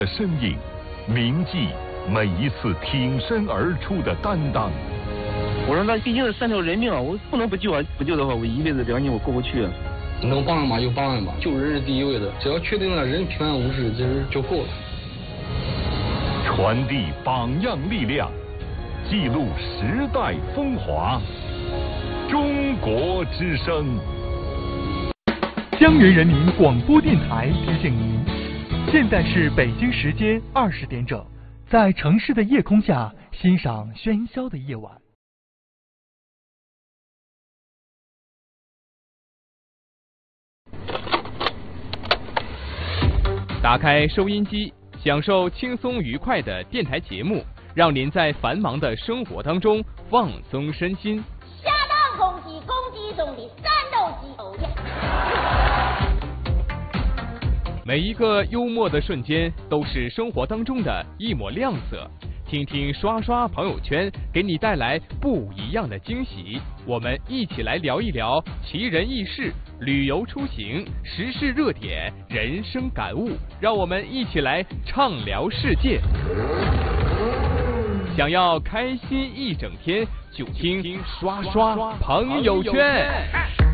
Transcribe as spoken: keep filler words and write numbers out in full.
的身影，铭记每一次挺身而出的担当。 我说那毕竟是三条人命啊，我不能不救啊！不救的话，我一辈子良心我过不去啊。 能帮嘛就帮吧，救人是第一位的，只要确定了人平安无事，这是就够了。 传递榜样力量，记录时代风华。中国之声， 江源人民广播电台提醒您，现在是北京时间二十点整，在城市的夜空下欣赏喧嚣的夜晚。 打开收音机，享受轻松愉快的电台节目，让您在繁忙的生活当中放松身心。 下到公鸡，公鸡中的战斗机，哦耶！ 每一个幽默的瞬间，都是生活当中的一抹亮色。听听刷刷朋友圈，给你带来不一样的惊喜。我们一起来聊一聊奇人异事、旅游出行、时事热点、人生感悟，让我们一起来畅聊世界。想要开心一整天，就听刷刷朋友圈。